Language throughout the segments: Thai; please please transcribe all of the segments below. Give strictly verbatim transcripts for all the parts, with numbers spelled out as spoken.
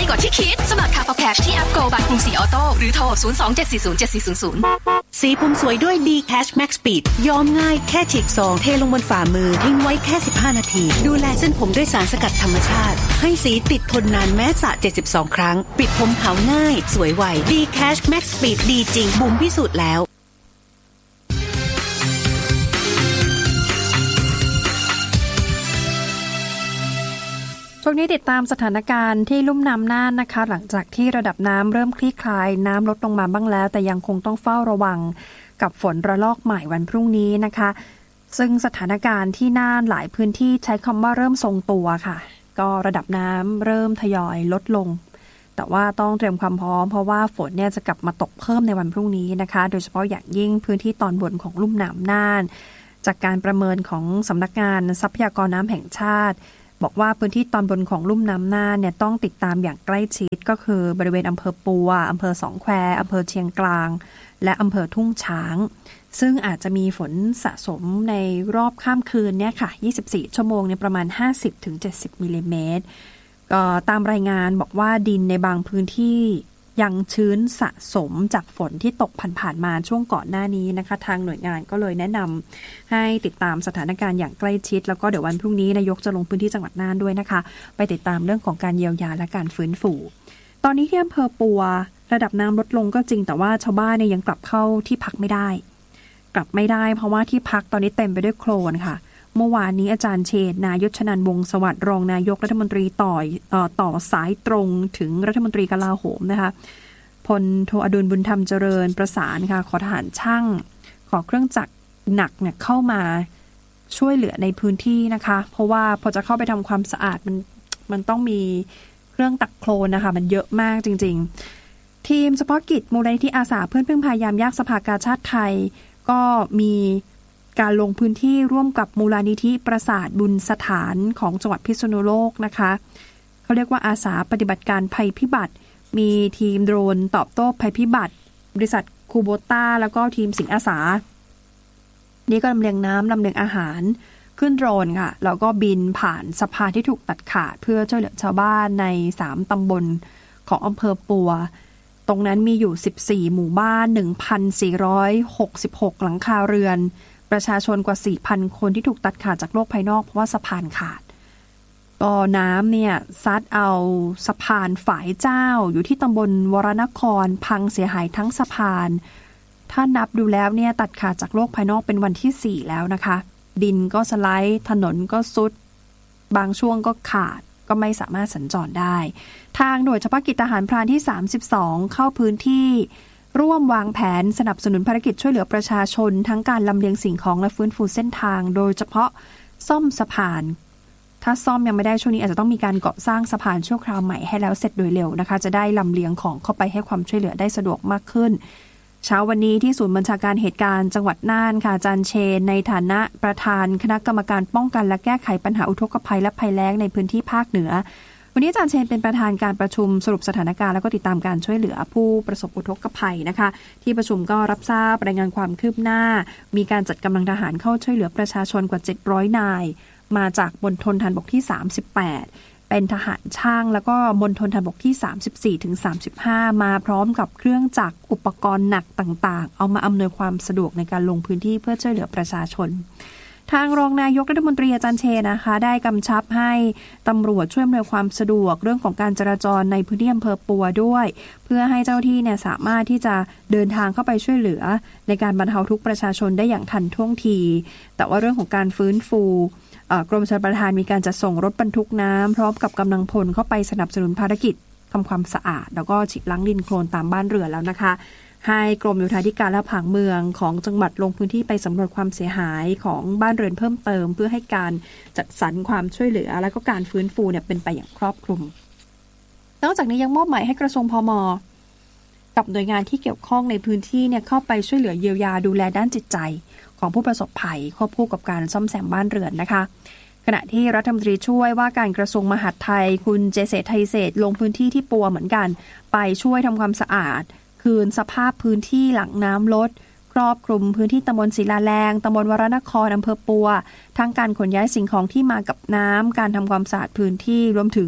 กว่าที่คิดสมัคร Car for Cash ที่แอป Go บัตรกรุงศรีออโต้หรือโทรศูนย์ สอง เจ็ด สี่ ศูนย์ เจ็ด สี่ ศูนย์ ศูนย์สีผมสวยด้วย D Cash Max Speed ย้อมง่ายแค่ฉีกซองเทลงบนฝ่ามือทิ้งไว้แค่สิบห้านาทีดูแลเส้นผมด้วยสารสกัดธรรมชาติให้สีติดทนนานแม้สระเจ็ดสิบสองครั้งปิดผมขาวง่ายสวยไว D Cash Max Speed ดีจริงบุ๋มพิสูจน์แล้วช่วงนี้ติดตามสถานการณ์ที่ลุ่มน้ำน่านนะคะหลังจากที่ระดับน้ำเริ่มคลี่คลายน้ำลดลงมาบ้างแล้วแต่ยังคงต้องเฝ้าระวังกับฝนระลอกใหม่วันพรุ่งนี้นะคะซึ่งสถานการณ์ที่น่านหลายพื้นที่ใช้คำว่าเริ่มทรงตัวค่ะก็ระดับน้ำเริ่มทยอยลดลงแต่ว่าต้องเตรียมความพร้อมเพราะว่าฝนเนี่ยจะกลับมาตกเพิ่มในวันพรุ่งนี้นะคะโดยเฉพาะอย่างยิ่งพื้นที่ตอนบนของลุ่มน้ำน่านจากการประเมินของสำนักงานทรัพยากรน้ำแห่งชาติบอกว่าพื้นที่ตอนบนของลุ่มน้ำน่านเนี่ยต้องติดตามอย่างใกล้ชิดก็คือบริเวณอำเภอปัวอำเภอสองแควอำเภอเชียงกลางและอำเภอทุ่งช้างซึ่งอาจจะมีฝนสะสมในรอบข้ามคืนเนี่ยค่ะยี่สิบสี่ชั่วโมงเนี่ยประมาณ ห้าสิบถึงเจ็ดสิบ มิลลิเมตรก็ตามรายงานบอกว่าดินในบางพื้นที่ยังชื้นสะสมจากฝนที่ตกผ่านๆมาช่วงก่อนหน้านี้นะคะทางหน่วยงานก็เลยแนะนำให้ติดตามสถานการณ์อย่างใกล้ชิดแล้วก็เดี๋ยววันพรุ่งนี้นายกจะลงพื้นที่จังหวัดน่านด้วยนะคะไปติดตามเรื่องของการเยียวยาและการฟื้นฟูตอนนี้ที่อำเภอปัวระดับน้ำลดลงก็จริงแต่ว่าชาวบ้านเนี่ยยังกลับเข้าที่พักไม่ได้กลับไม่ได้เพราะว่าที่พักตอนนี้เต็มไปด้วยโคลนค่ะเมื่อวานนี้อาจารย์เชษฐ์นายชนันท์วงศ์สวัสดิ์รองนายกรัฐมนตรีต่อเอ่อต่อสายตรงถึงรัฐมนตรีกลาโหมนะคะพลโทอดุลบุญธรรมเจริญประสานค่ะขอทหารช่างขอเครื่องจักรหนักเนี่ยเข้ามาช่วยเหลือในพื้นที่นะคะเพราะว่าพอจะเข้าไปทำความสะอาดมันมันต้องมีเครื่องตักโคลนนะคะมันเยอะมากจริงๆทีมเฉพาะกิจมูลนิธิอาสาเพื่อนพึ่งพายามยากสภากาชาติไทยก็มีการลงพื้นที่ร่วมกับมูลนิธิประสาทบุญสถานของจังหวัดพิษณุโลกนะคะเขาเรียกว่าอาสาปฏิบัติการภัยพิบัติมีทีมโดรนตอบโต้ภัยพิบัติบริษัทคูโบต้าแล้วก็ทีมสิงห์อาสานี่ก็ลำเลียงน้ำลำเลียงอาหารขึ้นโดรนค่ะแล้วก็บินผ่านสะพานที่ถูกตัดขาดเพื่อช่วยเหลือชาวบ้านในสามตำบลของอำเภอปัวตรงนั้นมีอยู่สิบสี่หมู่บ้าน หนึ่งพันสี่ร้อยหกสิบหก หลังคาเรือนประชาชนกว่า สี่พัน คนที่ถูกตัดขาดจากโลกภายนอกเพราะว่าสะพานขาดก็น้ำเนี่ยซัดเอาสะพานฝายเจ้าอยู่ที่ตำบลวรนครพังเสียหายทั้งสะพานถ้านับดูแล้วเนี่ยตัดขาดจากโลกภายนอกเป็นวันที่สี่แล้วนะคะดินก็สไลด์ถนนก็ซุดบางช่วงก็ขาดก็ไม่สามารถสัญจรได้ทางหน่วยเฉพาะกิจทหารพรานที่สามสิบสองเข้าพื้นที่ร่วมวางแผนสนับสนุนภารกิจช่วยเหลือประชาชนทั้งการลำเลียงสิ่งของและฟื้นฟูเส้นทางโดยเฉพาะซ่อมสะพานถ้าซ่อมยังไม่ได้ช่วงนี้อาจจะต้องมีการก่อสร้างสะพานชั่วคราวใหม่ให้แล้วเสร็จโดยเร็วนะคะจะได้ลำเลียงของเข้าไปให้ความช่วยเหลือได้สะดวกมากขึ้นเช้าวันนี้ที่ศูนย์บัญชาการเหตุการณ์จังหวัดน่านค่ะอาจารย์เชนในฐานะประธานคณะกรรมการป้องกันและแก้ไขปัญหาอุทกภัยและภัยแล้งในพื้นที่ภาคเหนือวันนี้อาจารย์เชนเป็นประธานการประชุมสรุปสถานการณ์แล้วก็ติดตามการช่วยเหลือผู้ประสบอุทกภัยนะคะที่ประชุมก็รับทราบรายงานความคืบหน้ามีการจัดกำลังทหารเข้าช่วยเหลือประชาชนกว่าเจ็ดร้อยนายมาจากมณฑลทหารบกที่สามสิบแปดเป็นทหารช่างแล้วก็มณฑลทหารบกที่สามสิบสี่ถึงสามสิบห้ามาพร้อมกับเครื่องจักรอุปกรณ์หนักต่างๆเอามาอำนวยความสะดวกในการลงพื้นที่เพื่อช่วยเหลือประชาชนทางรองนายกรัฐมนตรีอาจารย์เชนนะคะได้กำชับให้ตำรวจช่วยอำนวยความสะดวกเรื่องของการจราจรในพื้นที่อำเภอปัวด้วยเพื่อให้เจ้าที่เนี่ยสามารถที่จะเดินทางเข้าไปช่วยเหลือในการบรรเทาทุกข์ประชาชนได้อย่างทันท่วงทีแต่ว่าเรื่องของการฟื้นฟูกรมชลประทานมีการจัดส่งรถบรรทุกน้ำพร้อมกับกำลังพลเข้าไปสนับสนุนภารกิจทำความสะอาดแล้วก็ฉีดล้างดินโคลนตามบ้านเรือนแล้วนะคะให้กรมโยธาธิการและผังเมืองของจังหวัดลงพื้นที่ไปสำรวจความเสียหายของบ้านเรือนเพิ่มเติมเพื่อให้การจัดสรรความช่วยเหลือและก็การฟื้นฟูเนี่ยเป็นไปอย่างครอบคลุมนอกจากนี้ยังมอบหมายให้กระทรวงพม.กับหน่วยงานที่เกี่ยวข้องในพื้นที่เนี่ยเข้าไปช่วยเหลือเยียวยาดูแลด้านจิตใจของผู้ประสบภัยควบคู่กับการซ่อมแซมบ้านเรือนนะคะขณะที่รัฐมนตรีช่วยว่าการกระทรวงมหาดไทยคุณเจเษไทยเศรษฐ์ลงพื้นที่ที่ปัวเหมือนกันไปช่วยทำความสะอาดคืนสภาพพื้นที่หลังน้ำลดครอบคลุมพื้นที่ตำบลศิลาแรงตำบลวรนครอำเภอปัวทั้งการขนย้ายสิ่งของที่มากับน้ำการทำความสะอาดพื้นที่รวมถึง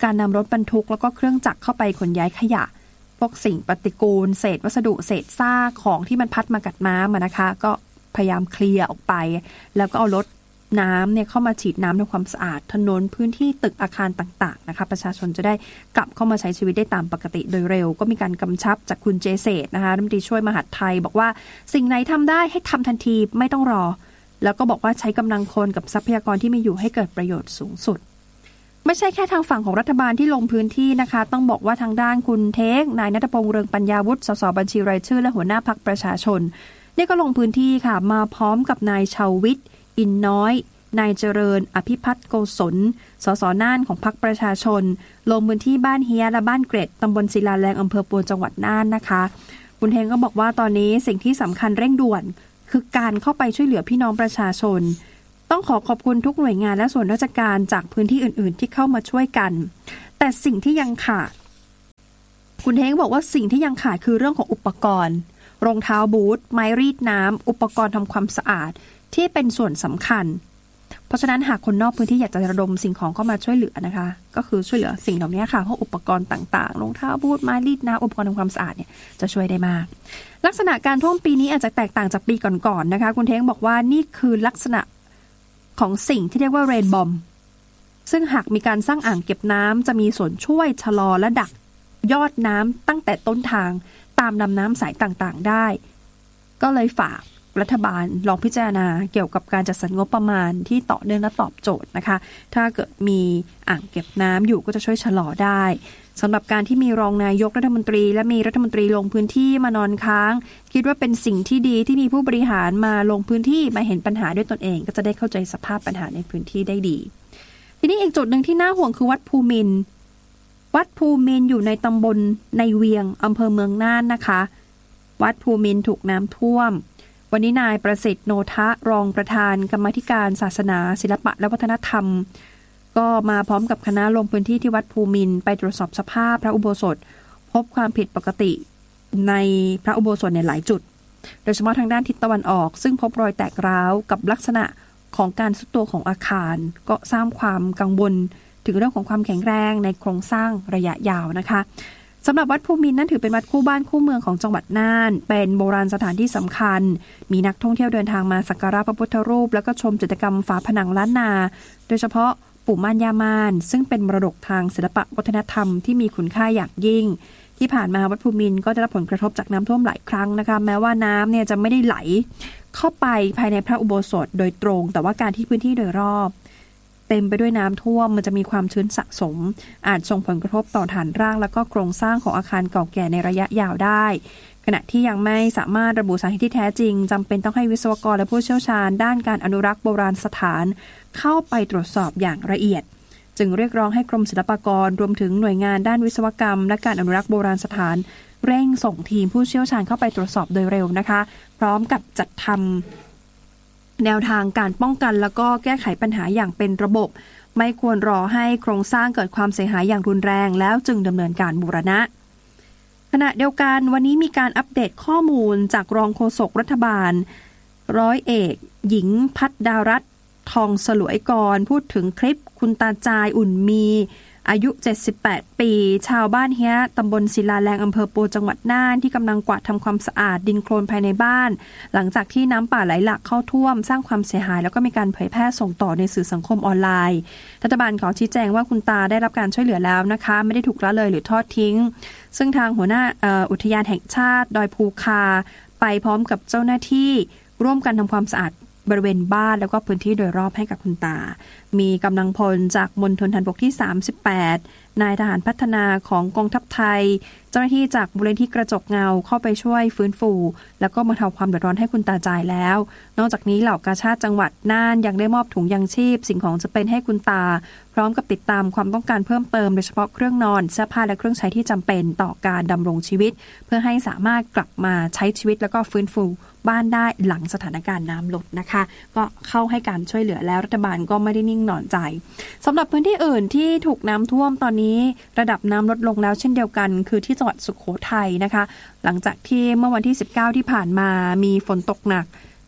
การนำรถบรรทุกแล้วก็เครื่องจักรเข้าไปขนย้ายขยะพวกสิ่งปฏิกูลเศษวัสดุเศษซากของที่มันพัดมากับน้ำนะคะก็พยายามเคลียร์ออกไปแล้วก็เอารถน้ำเนี่ยเข้ามาฉีดน้ำทำความสะอาดถนนพื้นที่ตึกอาคารต่างๆนะคะประชาชนจะได้กลับเข้ามาใช้ชีวิตได้ตามปกติโดยเร็วก็มีการกำชับจากคุณเจเศษนะคะรัฐมนตรีช่วยมหาดไทยบอกว่าสิ่งไหนทำได้ให้ทำทันทีไม่ต้องรอแล้วก็บอกว่าใช้กำลังคนกับทรัพยากรที่มีอยู่ให้เกิดประโยชน์สูงสุดไม่ใช่แค่ทางฝั่งของรัฐบาลที่ลงพื้นที่นะคะต้องบอกว่าทางด้านคุณเทคนายณัฐพงษ์เรืองปัญญาวุฒิสสบัญชีรายชื่อและหัวหน้าพรรคประชาชนนี่ก็ลงพื้นที่ค่ะมาพร้อมกับนายชาววิทย์อินน้อยนายเจริญอภิพัฒน์โกศลสสน่านของพรรคประชาชนลงพื้นที่บ้านเฮียและบ้านเกร็ดตำบลศิลาแรงอำเภอปัวจังหวัดน่านนะคะคุณเทงก็บอกว่าตอนนี้สิ่งที่สำคัญเร่งด่วนคือการเข้าไปช่วยเหลือพี่น้องประชาชนต้องขอขอบคุณทุกหน่วยงานและส่วนราชการจากพื้นที่อื่นๆที่เข้ามาช่วยกันแต่สิ่งที่ยังขาดคุณเทงบอกว่าสิ่งที่ยังขาดคือเรื่องของอุปกรณ์รองเท้าบูทไม้รีดน้ำอุปกรณ์ทำความสะอาดที่เป็นส่วนสำคัญเพราะฉะนั้นหากคนนอกพื้นที่อยากจะระดมสิ่งของเข้ามาช่วยเหลือนะคะก็คือช่วยเหลือสิ่งเหล่านี้ค่ะพวกอุปกรณ์ต่างๆรองเท้าบูทไม้รีดน้ำอุปกรณ์ทำความสะอาดเนี่ยจะช่วยได้มากลักษณะการท่วมปีนี้อาจจะแตกต่างจากปีก่อนๆนะคะคุณเท้งบอกว่านี่คือลักษณะของสิ่งที่เรียกว่าเรนบอมซึ่งหากมีการสร้างอ่างเก็บน้ำจะมีส่วนช่วยชะลอและดักยอดน้ำตั้งแต่ต้นทางตามลำน้ำสายต่างๆได้ก็เลยฝากรัฐบาลลองพิจารณาเกี่ยวกับการจัดสรรงบประมาณที่ต่อเนื่องและตอบโจทย์นะคะถ้าเกิดมีอ่างเก็บน้ำอยู่ก็จะช่วยชะลอได้สำหรับการที่มีรองนายกรัฐมนตรีและมีรัฐมนตรีลงพื้นที่มานอนค้างคิดว่าเป็นสิ่งที่ดีที่มีผู้บริหารมาลงพื้นที่มาเห็นปัญหาด้วยตนเองก็จะได้เข้าใจสภาพปัญหาในพื้นที่ได้ดีทีนี้อีกจุดหนึ่งที่น่าห่วงคือวัดภูมินทร์วัดภูมินทร์อยู่ในตำบลในเวียงอำเภอเมืองน่านนะคะวัดภูมินทร์ถูกน้ำท่วมวันนี้นายประสิทธิ์โนทะรองประธานกรรมาธิการศาสนาศิลปะและวัฒนธรรมก็มาพร้อมกับคณะลงพื้นที่ที่วัดภูมินทร์ไปตรวจสอบสภาพพระอุโบสถพบความผิดปกติในพระอุโบสถในหลายจุดโดยเฉพาะทางด้านทิศตะวันออกซึ่งพบรอยแตกร้าวกับลักษณะของการทรุดตัวของอาคารก็สร้างความกังวลถึงเรื่องของความแข็งแรงในโครงสร้างระยะยาวนะคะสำหรับวัดภูมินทร์นั้นถือเป็นวัดคู่บ้านคู่เมืองของจังหวัดน่านเป็นโบราณสถานที่สำคัญมีนักท่องเที่ยวเดินทางมาสักการะพระพุทธรูปแล้วก็ชมจิตรกรรมฝาผนังล้านนาโดยเฉพาะปู่ม่านย่าม่านซึ่งเป็นมรดกทางศิลปะวัฒนธรรมที่มีคุณค่าอย่างยิ่งที่ผ่านมาวัดภูมินทร์ก็ได้รับผลกระทบจากน้ำท่วมหลายครั้งนะคะแม้ว่าน้ำเนี่ยจะไม่ได้ไหลเข้าไปภายในพระอุโบสถโดยตรงแต่ว่าการที่พื้นที่โดยรอบเต็มไปด้วยน้ำท่วมมันจะมีความชื้นสะสมอาจส่งผลกระทบต่อฐานร่างและก็โครงสร้างของอาคารเก่าแก่ในระยะยาวได้ขณะที่ยังไม่สามารถระบุสาเหตุที่แท้จริงจำเป็นต้องให้วิศวกรและผู้เชี่ยวชาญด้านการอนุรักษ์โบราณสถานเข้าไปตรวจสอบอย่างละเอียดจึงเรียกร้องให้กรมศิลปากรรวมถึงหน่วยงานด้านวิศวกรรมและการอนุรักษ์โบราณสถานเร่งส่งทีมผู้เชี่ยวชาญเข้าไปตรวจสอบโดยเร็วนะคะพร้อมกับจัดทำแนวทางการป้องกันแล้วก็แก้ไขปัญหาอย่างเป็นระบบไม่ควรรอให้โครงสร้างเกิดความเสียหายอย่างรุนแรงแล้วจึงดำเนินการบูรณะขณะเดียวกันวันนี้มีการอัปเดตข้อมูลจากรองโฆษกรัฐบาลร้อยเอกหญิงพัฒดารัตน์ทองสลวยกรพูดถึงคลิปคุณตาจายอุ่นมีอายุเจ็ดสิบแปดปีชาวบ้านเฮียตำบลศิลาแรงอำเภอปัวจังหวัดน่านที่กำลังกวาดทำความสะอาดดินโคลนภายในบ้านหลังจากที่น้ำป่าไหลหลากเข้าท่วมสร้างความเสียหายแล้วก็มีการเผยแพร่ส่งต่อในสื่อสังคมออนไลน์รัฐบาลขอชี้แจงว่าคุณตาได้รับการช่วยเหลือแล้วนะคะไม่ได้ถูกละเลยหรือทอดทิ้งซึ่งทางหัวหน้าอุทยานแห่งชาติดอยภูคาไปพร้อมกับเจ้าหน้าที่ร่วมกันทำความสะอาดบริเวณบ้านแล้วก็พื้นที่โดยรอบให้กับคุณตามีกำลังพลจากมณฑลทหารบกที่สามสิบแปดนายทหารพัฒนาของกองทัพไทยเจ้าหน้าที่จากมูลนิธิกระจกเงาเข้าไปช่วยฟื้นฟูแล้วก็บรรเทาความเดือดร้อนให้คุณตาจายแล้วนอกจากนี้เหล่ากาชาดจังหวัดน่านยังได้มอบถุงยังชีพสิ่งของจำเป็นให้คุณตาพร้อมกับติดตามความต้องการเพิ่มเติมโดยเฉพาะเครื่องนอนเสื้อผ้าและเครื่องใช้ที่จำเป็นต่อการดำรงชีวิตเพื่อให้สามารถกลับมาใช้ชีวิตแล้วก็ฟื้นฟูบ้านได้หลังสถานการณ์น้ำลดนะคะก็เข้าให้การช่วยเหลือแล้วรัฐบาลก็ไม่ได้นิ่งนอนใจสำหรับพื้นที่อื่นที่ถูกน้ำท่วมตอนนี้ระดับน้ำลดลงแล้วเช่นเดียวกันคือที่จังหวัดสุโขทัยนะคะหลังจากที่เมื่อวันที่สิบเก้าที่ผ่านมามีฝนตกหนัก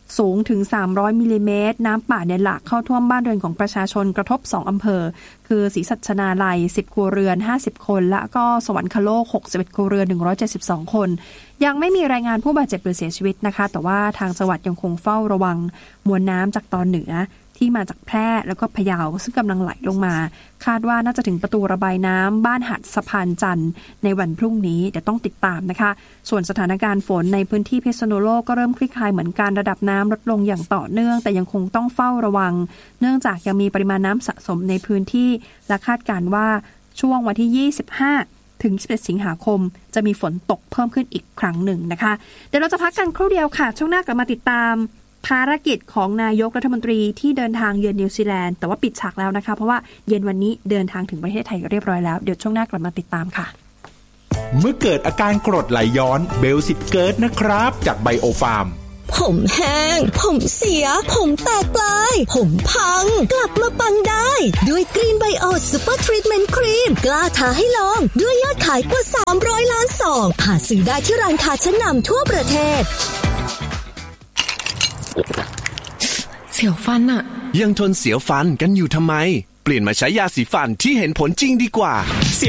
สูงถึงสามร้อยมิลลิเมตรน้ำป่าเนี่ยหลากเข้าท่วมบ้านเรือนของประชาชนกระทบสองอำเภอคือศรีสัชนาลัยสิบครัวเรือนห้าสิบคนและก็สวรรคโลกหกสิบเอ็ดครัวเรือนหนึ่งร้อยเจ็ดสิบสองคนยังไม่มีรายงานผู้บาดเจ็บหรือเสียชีวิตนะคะแต่ว่าทางจังหวัดยังคงเฝ้าระวังมวลน้ำจากตอนเหนือที่มาจากแพร่แล้วก็พะเยาซึ่งกำลังไหลลงมาคาดว่าน่าจะถึงประตูระบายน้ำบ้านหัดสะพานจันทร์ในวันพรุ่งนี้เดี๋ยวต้องติดตามนะคะส่วนสถานการณ์ฝนในพื้นที่พิษณุโลกก็เริ่มคลี่คลายเหมือนกันระดับน้ำลดลงอย่างต่อเนื่องแต่ยังคงต้องเฝ้าระวังเนื่องจากยังมีปริมาณน้ำสะสมในพื้นที่และคาดการณ์ว่าช่วงวันที่ยี่สิบห้าถึงยี่สิบเอ็ดสิงหาคมจะมีฝนตกเพิ่มขึ้นอีกครั้งหนึ่งนะคะเดี๋ยวเราจะพักกันครู่เดียวค่ะช่วงหน้ากลับมาติดตามภารกิจของนายกรัฐมนตรีที่เดินทางเยือนนิวซีแลนด์แต่ว่าปิดฉากแล้วนะคะเพราะว่าเย็นวันนี้เดินทางถึงประเทศไทยเรียบร้อยแล้วเดี๋ยวช่วงหน้ากลับมาติดตามค่ะเมื่อเกิดอาการกรดไหลย้อนเบลสิทธิ์เกิดนะครับจากไบโอฟาร์มผมแห้งผมเสียผมแตกปลายผมพังกลับมาปังได้ด้วยกรีนไบโอซูเปอร์ทรีทเมนต์ครีมกล้าท้าให้ลองด้วยยอดขายกว่าสามร้อยล้านซองหาซื้อได้ที่ร้านค้าชั้นนำทั่วประเทศเสียวฟันอะยังทนเสียวฟันกันอยู่ทำไมเปลี่ยนมาใช้ยาสีฟันที่เห็นผลจริงดีกว่า